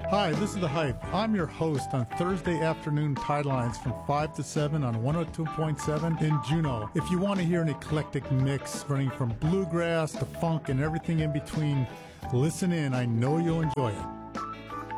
Hi, this is The Hype. I'm your host on Thursday afternoon Tidelines from 5 to 7 on 102.7 in Juneau. If you want to hear an eclectic mix running from bluegrass to funk and everything in between, listen in. I know you'll enjoy it.